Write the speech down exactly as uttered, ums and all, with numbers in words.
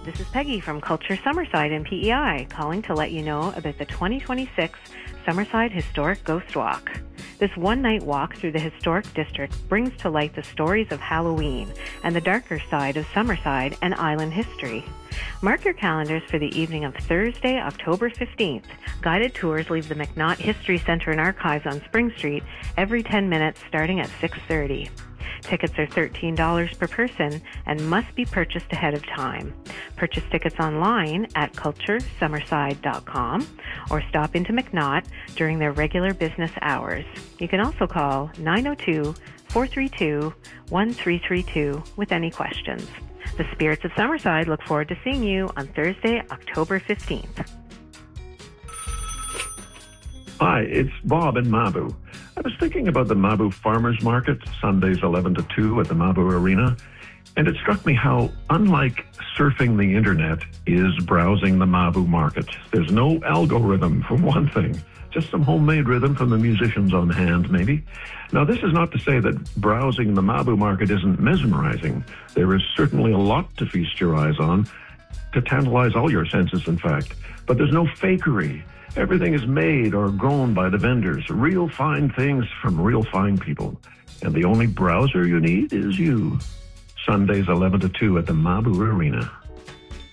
This is Peggy from Culture Summerside in P E I, calling to let you know about the twenty twenty-six Summerside Historic Ghost Walk. This one-night walk through the historic district brings to light the stories of Halloween and the darker side of Summerside and island history. Mark your calendars for the evening of Thursday, October fifteenth. Guided tours leave the McNaught History Center and Archives on Spring Street every ten minutes starting at six thirty. Tickets are thirteen dollars per person and must be purchased ahead of time. Purchase tickets online at culture summerside dot com or stop into McNaught during their regular business hours. You can also call nine oh two, four three two, one three three two with any questions. The Spirits of Summerside look forward to seeing you on Thursday, October fifteenth. Hi, it's Bob in Mabou. I was thinking about the Mabou Farmers Market, Sundays eleven to two at the Mabou Arena, and it struck me how, unlike surfing the internet, is browsing the Mabou Market. There's no algorithm, for one thing. Just some homemade rhythm from the musicians on hand, maybe. Now, this is not to say that browsing the Mabou Market isn't mesmerizing. There is certainly a lot to feast your eyes on, to tantalize all your senses, in fact. But there's no fakery. Everything is made or grown by the vendors, real fine things from real fine people. And the only browser you need is you. Sundays eleven to two at the Mabou Arena.